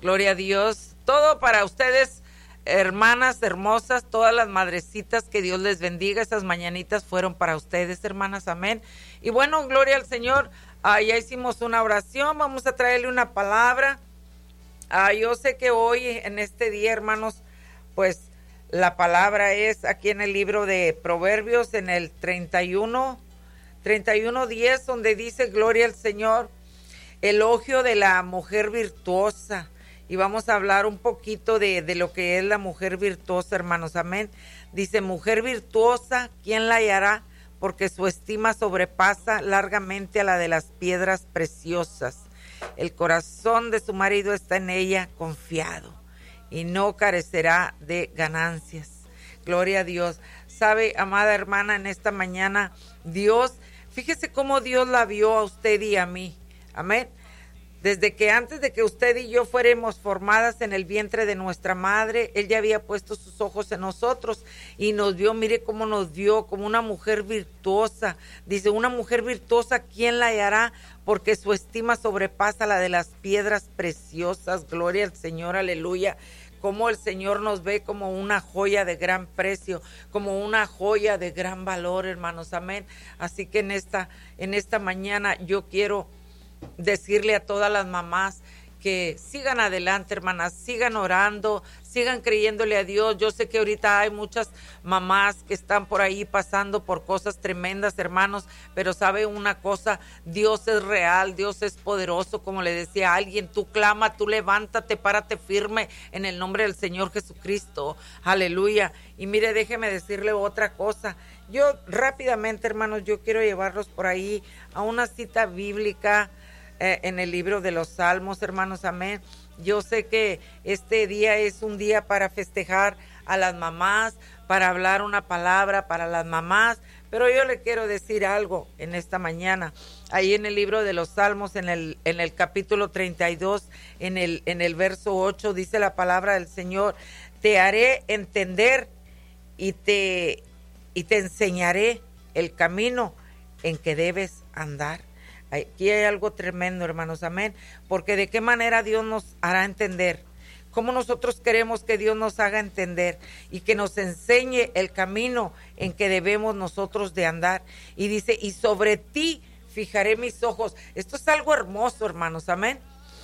Gloria a Dios. Todo para ustedes, hermanas hermosas, todas las madrecitas, que Dios les bendiga. Esas mañanitas fueron para ustedes, hermanas, amén. Y bueno, gloria al Señor. Ya hicimos una oración, vamos a traerle una palabra. Yo sé que hoy, en este día, hermanos, pues la palabra es aquí en el libro de Proverbios, en el 31:10, donde dice, gloria al Señor, elogio de la mujer virtuosa. Y vamos a hablar un poquito de lo que es la mujer virtuosa, hermanos, amén. Dice, mujer virtuosa, ¿quién la hallará? Porque su estima sobrepasa largamente a la de las piedras preciosas. El corazón de su marido está en ella confiado y no carecerá de ganancias. Gloria a Dios. Sabe, amada hermana, en esta mañana, Dios, fíjese cómo Dios la vio a usted y a mí. Amén. Desde que antes de que usted y yo fuéramos formadas en el vientre de nuestra madre, Él ya había puesto sus ojos en nosotros y nos vio, mire cómo nos vio, como una mujer virtuosa. Dice, una mujer virtuosa, ¿quién la hallará? Porque su estima sobrepasa la de las piedras preciosas. Gloria al Señor, aleluya. Como el Señor nos ve como una joya de gran precio, como una joya de gran valor, hermanos, amén. Así que en esta mañana yo quiero decirle a todas las mamás que sigan adelante, hermanas, sigan orando, sigan creyéndole a Dios. Yo sé que ahorita hay muchas mamás que están por ahí pasando por cosas tremendas, hermanos, pero sabe una cosa, Dios es real, Dios es poderoso, como le decía a alguien, tú clama, tú levántate, párate firme en el nombre del Señor Jesucristo, aleluya. Y mire, déjeme decirle otra cosa, yo rápidamente, hermanos, yo quiero llevarlos por ahí a una cita bíblica, en el libro de los Salmos, hermanos, amén. Yo sé que este día es un día para festejar a las mamás, para hablar una palabra para las mamás, pero yo le quiero decir algo en esta mañana. Ahí en el libro de los Salmos, en el capítulo 32, en el verso 8, dice la palabra del Señor, te haré entender y te enseñaré el camino en que debes andar. Aquí hay algo tremendo, hermanos, amén, porque de qué manera Dios nos hará entender, cómo nosotros queremos que Dios nos haga entender y que nos enseñe el camino en que debemos nosotros de andar. Y dice, y sobre ti fijaré mis ojos. Esto es algo hermoso, hermanos, amén.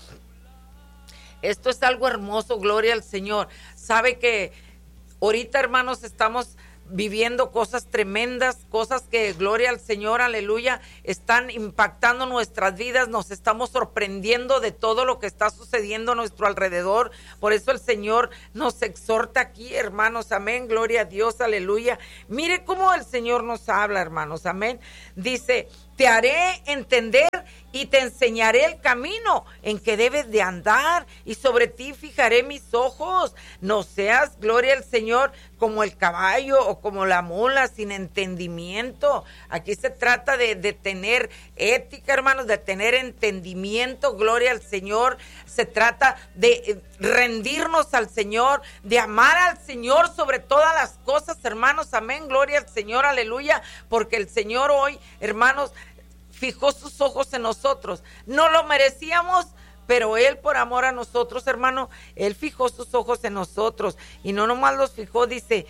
Esto es algo hermoso, gloria al Señor. Sabe que ahorita, hermanos, estamos viviendo cosas tremendas, cosas que, gloria al Señor, aleluya, están impactando nuestras vidas, nos estamos sorprendiendo de todo lo que está sucediendo a nuestro alrededor. Por eso el Señor nos exhorta aquí, hermanos, amén, gloria a Dios, aleluya. Mire cómo el Señor nos habla, hermanos, amén. Dice, te haré entender y te enseñaré el camino en que debes de andar, y sobre ti fijaré mis ojos. No seas, gloria al Señor, como el caballo o como la mula sin entendimiento. Aquí se trata de tener ética, hermanos, de tener entendimiento, gloria al Señor. Se trata de rendirnos al Señor, de amar al Señor sobre todas las cosas, hermanos, amén, gloria al Señor, aleluya, porque el Señor hoy, hermanos, fijó sus ojos en nosotros. No lo merecíamos, pero Él, por amor a nosotros, hermano, Él fijó sus ojos en nosotros. Y no nomás los fijó, dice,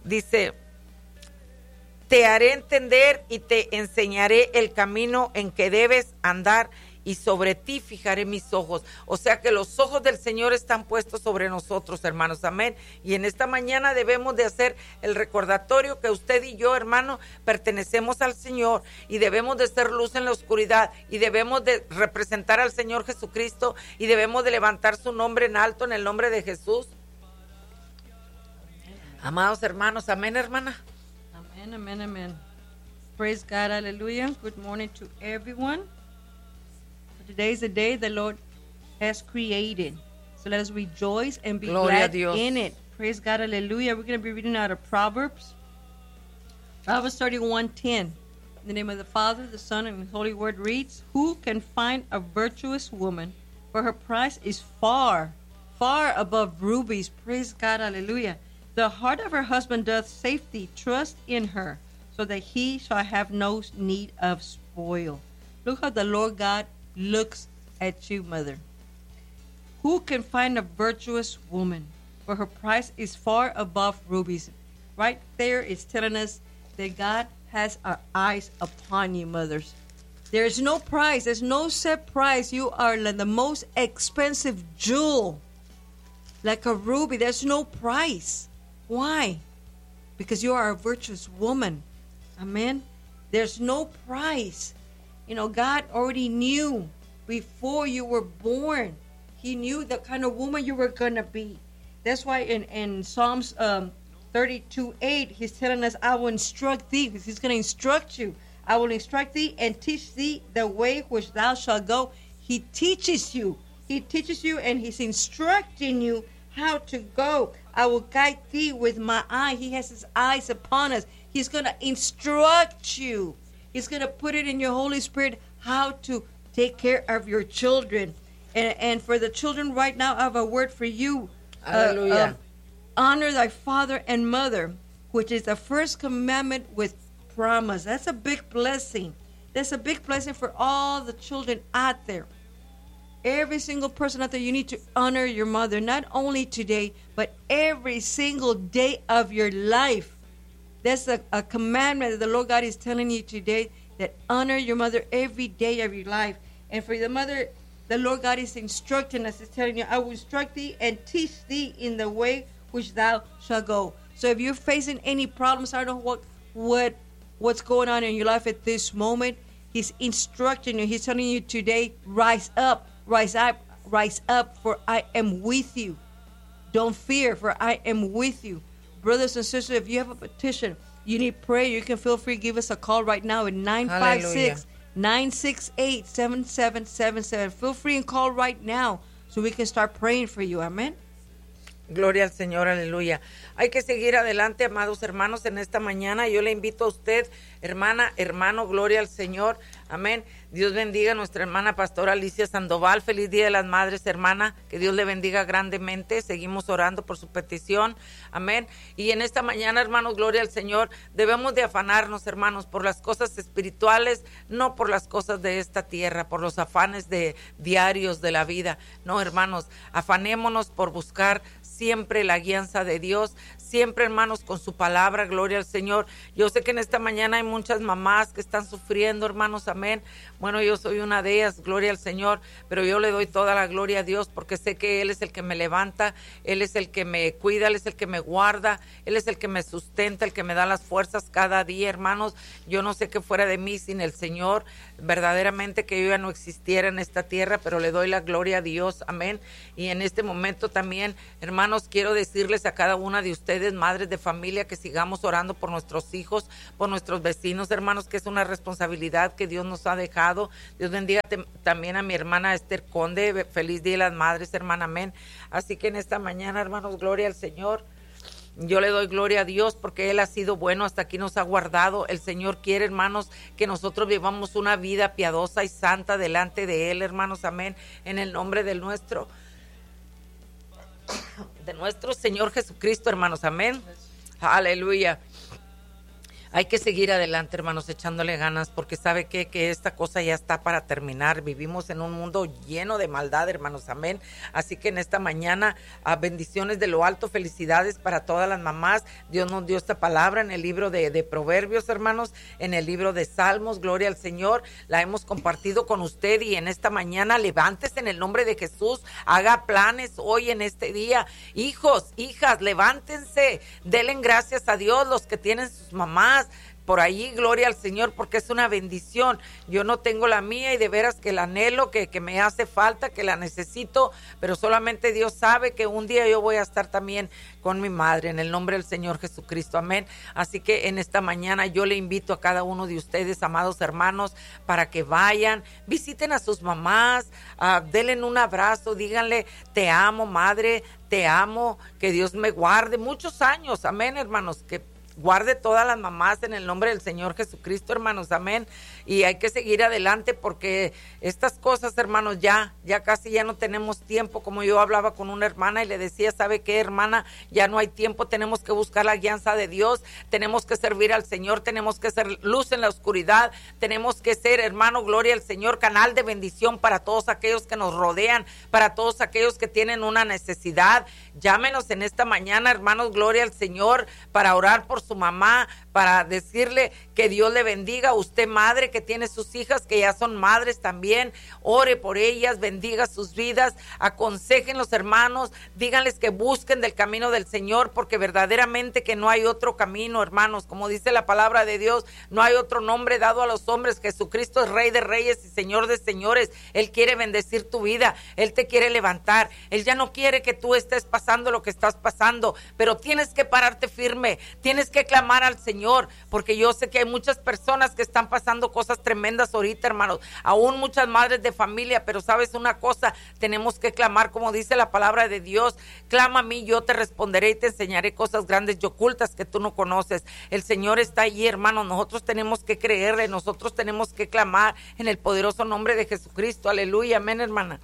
te haré entender y te enseñaré el camino en que debes andar, y sobre ti fijaré mis ojos. O sea que los ojos del Señor están puestos sobre nosotros, hermanos, amén. Y en esta mañana debemos de hacer el recordatorio que usted y yo, hermano, pertenecemos al Señor y debemos de ser luz en la oscuridad y debemos de representar al Señor Jesucristo y debemos de levantar su nombre en alto en el nombre de Jesús. Amados hermanos, amén, hermana. Amen, amen, amen. Praise God, hallelujah. Good morning to everyone. Today is the day the Lord has created. So let us rejoice and be glad in it. Praise God, hallelujah. We're going to be reading out of Proverbs. Proverbs 31:10. In the name of the Father, the Son, and the Holy Word reads, who can find a virtuous woman? For her price is far, far above rubies. Praise God, hallelujah. The heart of her husband doth safety, trust in her, so that he shall have no need of spoil. Look how the Lord God looks at you, mother. Who can find a virtuous woman? For her price is far above rubies. Right there it's telling us that God has our eyes upon you, mothers. There is no price. There's no set price. You are like the most expensive jewel. Like a ruby. There's no price. Why? Because you are a virtuous woman. Amen. There's no price. You know, God already knew before you were born. He knew the kind of woman you were going to be. That's why in Psalms 32:8, he's telling us, I will instruct thee. He's going to instruct you. I will instruct thee and teach thee the way which thou shalt go. He teaches you. He teaches you and he's instructing you how to go. I will guide thee with my eye. He has his eyes upon us. He's going to instruct you. He's going to put it in your Holy Spirit how to take care of your children. And for the children right now, I have a word for you. Hallelujah. Honor thy father and mother, which is the first commandment with promise. That's a big blessing. That's a big blessing for all the children out there. Every single person out there, you need to honor your mother, not only today, but every single day of your life. That's a commandment that the Lord God is telling you today, that honor your mother every day of your life. And for the mother, the Lord God is instructing us, is telling you, I will instruct thee and teach thee in the way which thou shalt go. So if you're facing any problems, I don't know what's going on in your life at this moment, he's instructing you. He's telling you today, rise up, for I am with you. Don't fear, for I am with you. Brothers and sisters, if you have a petition, you need prayer, you can feel free to give us a call right now at 956-968-7777. Feel free and call right now so we can start praying for you. Amen. Gloria al Señor, aleluya. Hay que seguir adelante, amados hermanos, en esta mañana. Yo le invito a usted, hermana, hermano, gloria al Señor. Amén. Dios bendiga a nuestra hermana pastora Alicia Sandoval. Feliz Día de las Madres, hermana. Que Dios le bendiga grandemente. Seguimos orando por su petición. Amén. Y en esta mañana, hermanos, gloria al Señor, debemos de afanarnos, hermanos, por las cosas espirituales, no por las cosas de esta tierra, por los afanes diarios de la vida. No, hermanos, afanémonos por buscar siempre la guianza de Dios, siempre, hermanos, con su palabra, gloria al Señor. Yo sé que en esta mañana hay muchas mamás que están sufriendo, hermanos, amén. Bueno, yo soy una de ellas, gloria al Señor, pero yo le doy toda la gloria a Dios porque sé que Él es el que me levanta, Él es el que me cuida, Él es el que me guarda, Él es el que me sustenta, el que me da las fuerzas cada día, hermanos. Yo no sé qué fuera de mí sin el Señor, verdaderamente que yo ya no existiera en esta tierra, pero le doy la gloria a Dios, amén. Y en este momento también, hermanos, quiero decirles a cada una de ustedes, madres de familia, que sigamos orando por nuestros hijos, por nuestros vecinos, hermanos, que es una responsabilidad que Dios nos ha dejado. Dios bendiga también a mi hermana Esther Conde. Feliz Día de las Madres, hermana, amén. Así que en esta mañana, hermanos, gloria al Señor. Yo le doy gloria a Dios porque Él ha sido bueno, hasta aquí nos ha guardado. El Señor quiere, hermanos, que nosotros vivamos una vida piadosa y santa delante de Él, hermanos, amén, en el nombre de nuestro Señor Jesucristo, hermanos, amén. Aleluya. Hay que seguir adelante, hermanos, echándole ganas, porque sabe que esta cosa ya está para terminar. Vivimos en un mundo lleno de maldad, hermanos, amén. Así que en esta mañana, bendiciones de lo alto, felicidades para todas las mamás. Dios nos dio esta palabra en el libro de Proverbios, hermanos, en el libro de Salmos, gloria al Señor. La hemos compartido con usted y en esta mañana levántese en el nombre de Jesús, haga planes hoy en este día. Hijos, hijas, levántense, denle gracias a Dios los que tienen sus mamás por allí, gloria al Señor, porque es una bendición. Yo no tengo la mía y de veras que la anhelo, que me hace falta, que la necesito, pero solamente Dios sabe que un día yo voy a estar también con mi madre, en el nombre del Señor Jesucristo, amén. Así que en esta mañana yo le invito a cada uno de ustedes, amados hermanos, para que vayan, visiten a sus mamás, denle un abrazo, díganle, te amo, madre, te amo, que Dios me guarde muchos años, amén, hermanos, que guarde todas las mamás en el nombre del Señor Jesucristo, hermanos, amén. y hay que seguir adelante porque estas cosas, hermanos, ya casi ya no tenemos tiempo. Como yo hablaba con una hermana y le decía, ¿sabe qué, hermana? Ya no hay tiempo, tenemos que buscar la guianza de Dios, tenemos que servir al Señor, tenemos que ser luz en la oscuridad, tenemos que ser, hermano, gloria al Señor, canal de bendición para todos aquellos que nos rodean, para todos aquellos que tienen una necesidad. Llámenos en esta mañana, hermanos, gloria al Señor, para orar por su mamá, para decirle que Dios le bendiga. Usted, madre, que tiene sus hijas, que ya son madres también, ore por ellas, bendiga sus vidas, aconsejen los hermanos, díganles que busquen del camino del Señor, porque verdaderamente que no hay otro camino, hermanos. Como dice la palabra de Dios, no hay otro nombre dado a los hombres. Jesucristo es Rey de Reyes y Señor de Señores. Él quiere bendecir tu vida, Él te quiere levantar. Él ya no quiere que tú estés pasando lo que estás pasando, pero tienes que pararte firme, tienes que clamar al Señor, porque yo sé que hay muchas personas que están pasando cosas tremendas ahorita, hermanos, aún muchas madres de familia, pero sabes una cosa, tenemos que clamar, como dice la palabra de Dios, clama a mí, yo te responderé y te enseñaré cosas grandes y ocultas que tú no conoces. El Señor está allí, hermanos, nosotros tenemos que creerle, nosotros tenemos que clamar en el poderoso nombre de Jesucristo. Aleluya, amén, hermana.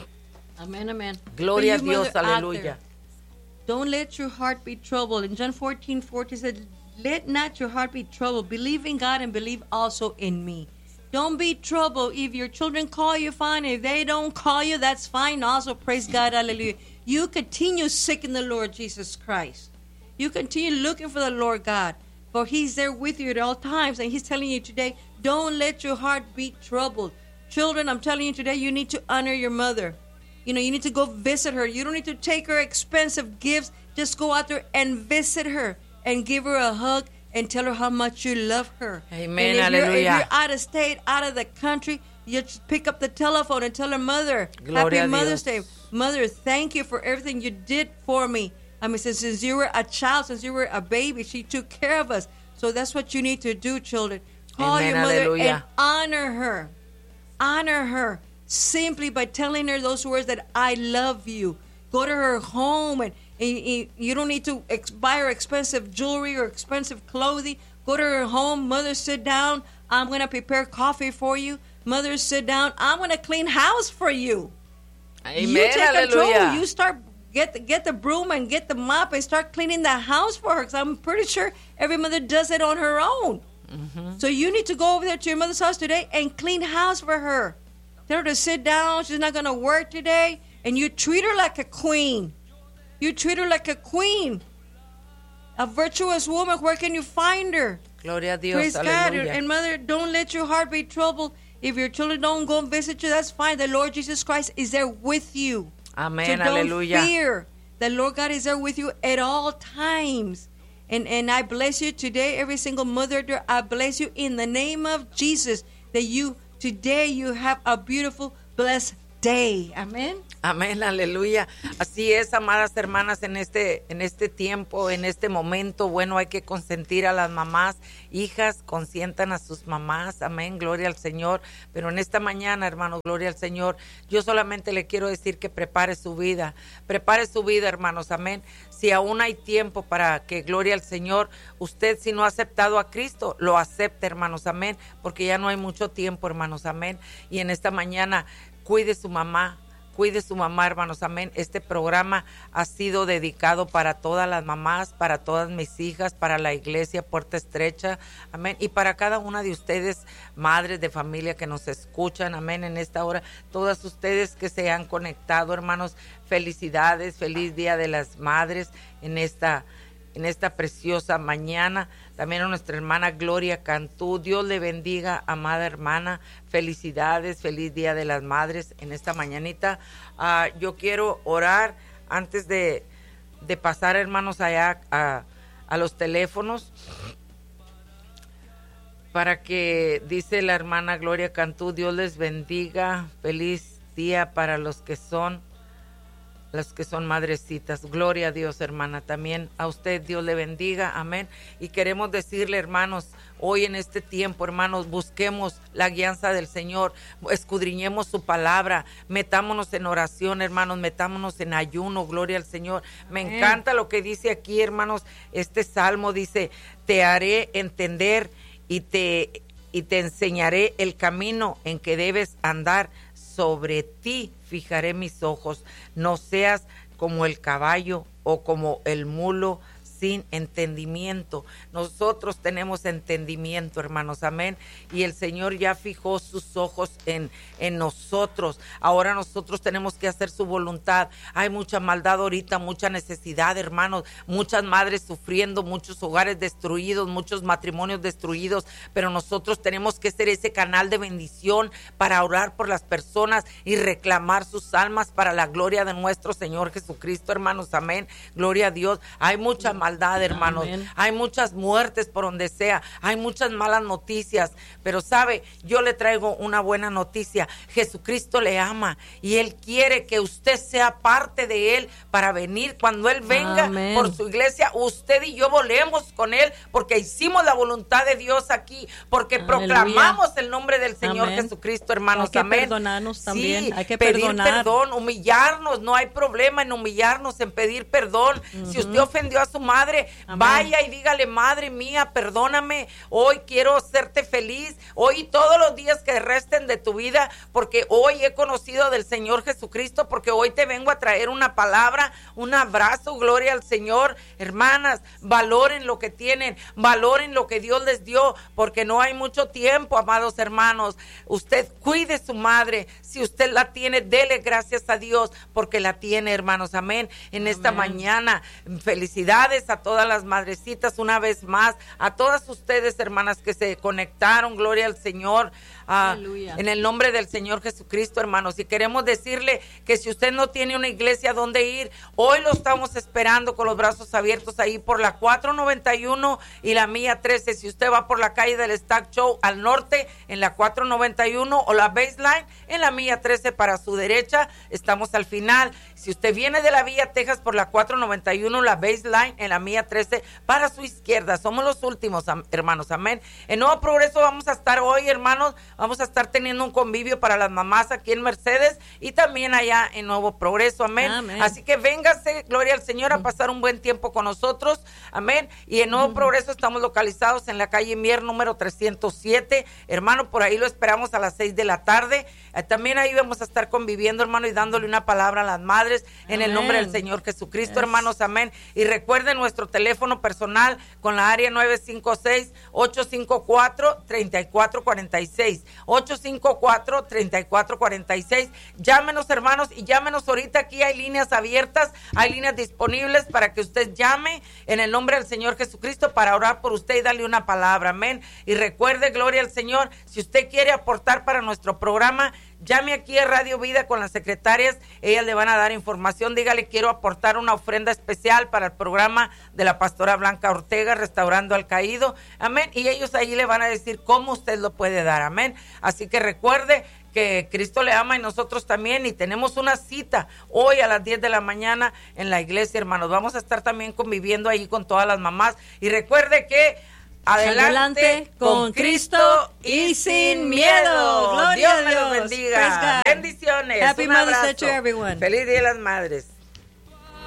Amen, amen. Gloria a Dios, aleluya. Don't let your heart be troubled. In John 14:40 said, let not your heart be troubled. Believe in God and believe also in me. Don't be troubled. If your children call you, fine. If they don't call you, that's fine. Also, praise God, hallelujah. You continue seeking the Lord Jesus Christ. You continue looking for the Lord God, for He's there with you at all times. And He's telling you today, don't let your heart be troubled. Children, I'm telling you today, you need to honor your mother. You know, you need to go visit her. You don't need to take her expensive gifts. Just go out there and visit her and give her a hug and tell her how much you love her. Amen, and hallelujah. If you're out of state, out of the country, you just pick up the telephone and tell her, Mother, Gloria happy a Mother's Dios. Day. Mother, thank you for everything you did for me. I mean, since you were a child, since you were a baby, she took care of us. So that's what you need to do, children. Call Amen, your mother hallelujah. and honor her. Honor her simply by telling her those words that I love you. Go to her home and you don't need to buy her expensive jewelry or expensive clothing. Go to her home. Mother, sit down. I'm going to prepare coffee for you. Mother, sit down. I'm going to clean house for you. Amen, You take control. hallelujah. You start get the broom and get the mop and start cleaning the house for her. Because I'm pretty sure every mother does it on her own. Mm-hmm. So you need to go over there to your mother's house today and clean house for her. Tell her to sit down. She's not going to work today. And you treat her like a queen. You treat her like a queen. A virtuous woman. Where can you find her? Gloria a Dios, Praise God. aleluya. And mother, don't let your heart be troubled. If your children don't go and visit you, that's fine. The Lord Jesus Christ is there with you. Amén, So don't aleluya. fear. The Lord God is there with you at all times. And I bless you today, every single mother there. I bless you in the name of Jesus, that today you have a beautiful, blessed day. Amen. Amén, aleluya. Así es, amadas hermanas, en este tiempo, en este momento, bueno, hay que consentir a las mamás, hijas, consientan a sus mamás, amén, gloria al Señor. Pero en esta mañana, hermanos, gloria al Señor, yo solamente le quiero decir que prepare su vida, hermanos, amén. Si aún hay tiempo para que, gloria al Señor, usted si no ha aceptado a Cristo, lo acepte, hermanos, amén, porque ya no hay mucho tiempo, hermanos, amén. Y en esta mañana, cuide su mamá, hermanos, amén. Este programa ha sido dedicado para todas las mamás, para todas mis hijas, para la iglesia Puerta Estrecha, amén. Y para cada una de ustedes, madres de familia que nos escuchan, amén, en esta hora. Todas ustedes que se han conectado, hermanos, felicidades, feliz Día de las Madres en esta preciosa mañana. También a nuestra hermana Gloria Cantú, Dios le bendiga, amada hermana, felicidades, feliz Día de las Madres en esta mañanita. Yo quiero orar antes de pasar, hermanos, allá a los teléfonos, para que, dice la hermana Gloria Cantú, Dios les bendiga, feliz día para los que son madrecitas. Gloria a Dios, hermana. También a usted Dios le bendiga, amén. Y queremos decirle, hermanos, hoy en este tiempo, hermanos, busquemos la guianza del Señor, escudriñemos su palabra, metámonos en oración, hermanos, metámonos en ayuno, gloria al Señor. Me encanta lo que dice aquí, hermanos, este salmo dice, te haré entender y te y te enseñaré el camino en que debes andar. Sobre ti fijaré mis ojos. No seas como el caballo o como el mulo sin entendimiento. Nosotros tenemos entendimiento, hermanos, amén. Y el Señor ya fijó sus ojos en nosotros. Ahora nosotros tenemos que hacer su voluntad. Hay mucha maldad ahorita, mucha necesidad, hermanos, muchas madres sufriendo, muchos hogares destruidos, muchos matrimonios destruidos, pero nosotros tenemos que ser ese canal de bendición para orar por las personas y reclamar sus almas para la gloria de nuestro Señor Jesucristo, hermanos, amén. Gloria a Dios. Hay mucha maldad, hermanos. Amén. Hay muchas muertes por donde sea, hay muchas malas noticias, pero sabe, yo le traigo una buena noticia. Jesucristo le ama y Él quiere que usted sea parte de Él para venir. Cuando Él venga Amén. Por su iglesia, usted y yo volemos con Él porque hicimos la voluntad de Dios aquí, porque Aleluya. Proclamamos el nombre del Señor Amén. Jesucristo, hermanos. Hay que Amén. Perdonarnos también, sí, hay que pedir perdonar. Perdón, humillarnos, no hay problema en humillarnos, en pedir perdón. Si usted ofendió a su madre, Amén. Vaya y dígale, madre mía, perdóname, hoy quiero hacerte feliz, hoy todos los días que resten de tu vida, porque hoy he conocido del Señor Jesucristo, porque hoy te vengo a traer una palabra, un abrazo, gloria al Señor. Hermanas, valoren lo que tienen, valoren lo que Dios les dio, porque no hay mucho tiempo, amados hermanos. Usted cuide su madre, si usted la tiene, dele gracias a Dios, porque la tiene, hermanos, amén. En esta Amén. Mañana, felicidades a todas las madrecitas una vez más, a todas ustedes, hermanas, que se conectaron, gloria al Señor, en el nombre del Señor Jesucristo, hermanos. Y queremos decirle que si usted no tiene una iglesia donde ir, hoy lo estamos esperando con los brazos abiertos ahí por la 491 y la milla 13. Si usted va por la calle del Stack Show al norte, en la 491 o la Baseline, en la milla 13 para su derecha, estamos al final. Si usted viene de la Villa Texas por la 491, la Baseline, en la milla 13 para su izquierda. Somos los últimos, hermanos, amén. En Nuevo Progreso vamos a estar hoy, hermanos, vamos a estar teniendo un convivio para las mamás aquí en Mercedes y también allá en Nuevo Progreso, amén. Amén. Así que véngase, gloria al Señor, a pasar un buen tiempo con nosotros, amén. Y en Nuevo Progreso estamos localizados en la calle Mier número 307, hermano, por ahí lo esperamos a las 6 de la tarde. También ahí vamos a estar conviviendo, hermano, y dándole una palabra a las madres en amén. El nombre del Señor Jesucristo, hermanos, amén. Y recuerden nuestro teléfono personal con la área 956-854-3446. 854-3446. Llámenos, hermanos, y llámenos ahorita. Aquí hay líneas abiertas, hay líneas disponibles para que usted llame en el nombre del Señor Jesucristo para orar por usted y darle una palabra, amén. Y recuerde, gloria al Señor, si usted quiere aportar para nuestro programa, llame aquí a Radio Vida con las secretarias, ellas le van a dar información. Dígale, quiero aportar una ofrenda especial para el programa de la pastora Blanca Ortega, Restaurando al Caído, amén, y ellos ahí le van a decir cómo usted lo puede dar, amén. Así que recuerde que Cristo le ama y nosotros también, y tenemos una cita hoy a las 10 de la mañana en la iglesia, hermanos. Vamos a estar también conviviendo ahí con todas las mamás, y recuerde que adelante con Cristo y sin miedo. Gloria Dios me los bendiga. Bendiciones. Happy Mother's Day to everyone. Feliz Día de las Madres.